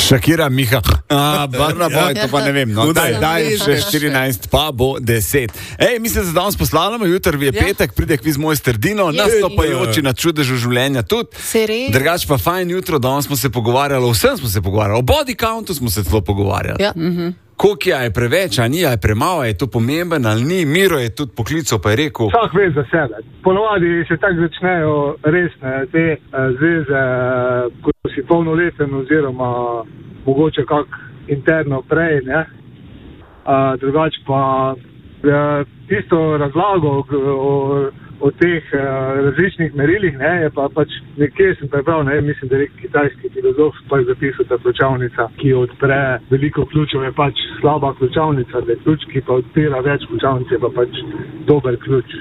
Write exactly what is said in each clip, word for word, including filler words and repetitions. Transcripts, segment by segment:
Šakira, Miha, a, Barna Boj, to pa ne vem, no, daj, daj, še štirinajst, pa bo deset. Ej, mislim, da danes poslavljamo, jutri je petek, pride kviz Mojster Dino, nastopajoči na čudežu življenja tudi. Drugač pa fajn jutro, danes smo se pogovarjali, o vsem smo se pogovarjali, o body countu smo se celo pogovarjali. Ja. Mhm. Koliko je preveč, a ni, a je premalo, je to pomemben ali ni. Miro je tudi poklical, pa je rekel. Vsak ve za sebe. Ponovadi se tako začnejo resne te uh, zveze, uh, ko si polnoleten oziroma mogoče kak interno prej, ne. Uh, drugač pa uh, tisto razlago o, o teh uh, različnih merilih, ne, je pa pač nekje sem prebral, ne, mislim, da je kitajski filozof pač zapisal, ta ključavnica, ki odpre veliko ključev, je pač slaba ključavnica, da je ključ, ki pa odpira več ključavnic, je pa pač dober ključ.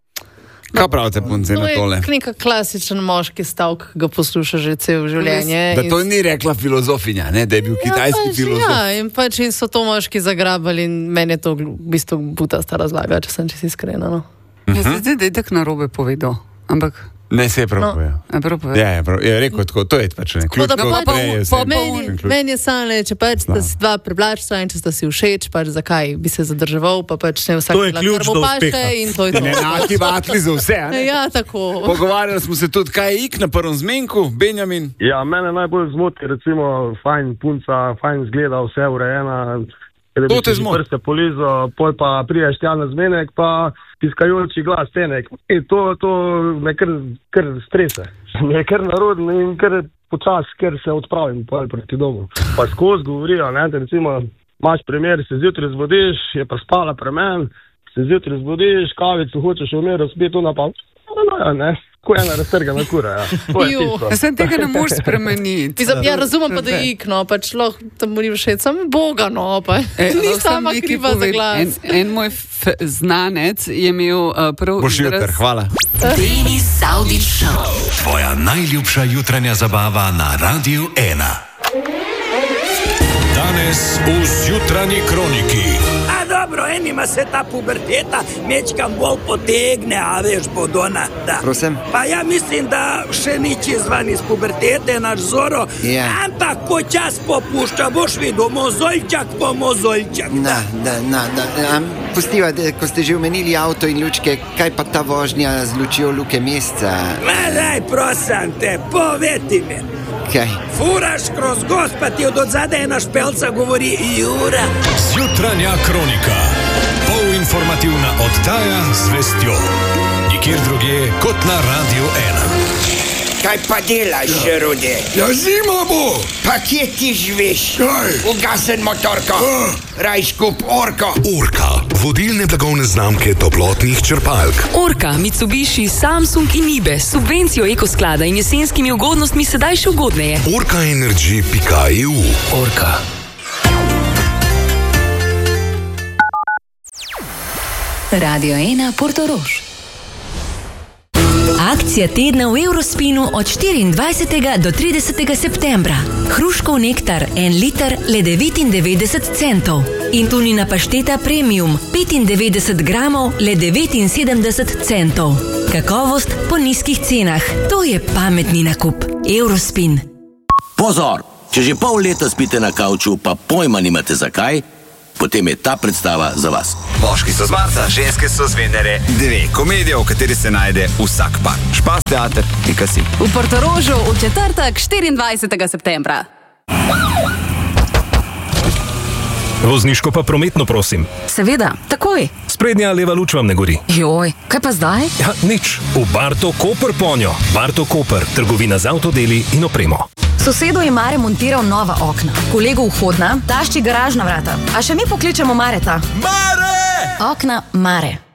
Kaj pravite, punce, na tole? To je neka klasičen moški stavk, ga posluša že cel življenje. Da to ni rekla filozofinja, ne, da je bil kitajski ja, filozof. Ja, in pač in so to moški zagrabali in meni je to v bistvu butasta razlaga, če sem čisto iskrena, no. Ja, se zdaj, da je tak narobe povedal, ampak... Ne, se je prav No. povedal. Je prav povedal. Ja, je prav, je rekel tako, to je pač ne. Ključ, Da ko pa odpre, je vse. meni, meni je samo, če pač sta si dva privlačna in če sta si všeč, pač zakaj bi se zadrževal, pa pač ne vsak To je ključ do uspeha. in to je to. Enaki vatli za vse, a ne? Ja, tako. Pogovarjali smo se tudi, kaj je ik na prvem zmenku, Benjamin. Ja, mene najbolj zmoti, recimo, fajn punca, fajn zgleda, vse urejena. To te zmoti. Prste polizo, pol pa priješ tja na zmenek, pa piskajoči glas tenek. In to, to me kar, kar strese. Me je kar narodno in kar počas, ker se odpravim pol proti domu. Pa skozi govorijo, ne, da recimo, imaš primer, se zjutraj zbudiš, je pa spala premen, se zjutraj zbudiš, kavico hočeš v miru spiti, ona pa, no, ja, ne. Ko ena raztrgana kura, ja. To je tisto. Ja, sem tega ne moreš spremeniti. Mislim, ja, razumem pa, da je ik, no, pač lahko tam mori všeč, sam Boga, no, pa E, ni lahko sama sem nekaj kriva za povedal. glas. En, en moj f, znanec je imel uh, prav Boš jutr, hvala. Denis Saudić Show. Tvoja najljubša jutranja zabava na Radiu ena. Danes v zjutranji kroniki. A dobro, enima se ta puberteta mečkam bolj potegne, a veš, bodona, da. Prosim? Pa ja mislim, da še ni čez van iz pubertete naš Zoro, Ja. ampak ko čas popušča, boš videl, mozoljčak po mozoljčak. Da, da, da, da. Um, pustiva, da, ko ste že omenili avto in lučke, kaj pa ta vožnja z lučjo Luke Mesca? Ma daj, prosim te, povedi mi. Kaj? Furaš kroz gost, pa ti od odzada ena špelca govori Jura. Zjutranja kronika. Polinformativna oddaja z vestjo. Nikjer drugje kot na Radiu ena. Kaj pa delaš, ja. Rudi? Ja, zima bo. Pa kje ti živiš? Kaj? Ugasen motorko. Ah. Raj skup Orko. Orka, vodilne blagovne znamke toplotnih črpalk. Orka, Mitsubishi, Samsung in Ibe s subvencijo ekosklada in jesenskimi ugodnostmi sedaj še ugodneje. orka energy pika e u. Orka. Radio ena Portorož. Akcija tedna v Eurospinu od štiriindvajsetega do tridesetega septembra. Hruškov nektar, en liter, le devetindevetdeset centov. In tunina pašteta premium, petindevetdeset gramov, le devetinsedemdeset centov. Kakovost po nizkih cenah. To je pametni nakup. Eurospin. Pozor! Če že pol leta spite na kavču, pa pojma nimate zakaj, potem je ta predstava za vas. Moški so z Marsa, ženske so z Venere. Dve komedije, v kateri se najde vsak par. Špas teater, pika si. V Portorožu v četrtek štiriindvajsetega septembra. Vozniško pa prometno, prosim. Seveda, takoj. Sprednja leva luč vam ne gori. Joj, kaj pa zdaj? Ja, nič. V Barto Koper ponjo. Barto Koper, trgovina z avtodeli in opremo. Sosedo je Mare montiral nova okna, kolegu vhodna, tašči garažna vrata. A še mi pokličemo Mareta. Mare! Okna Mare.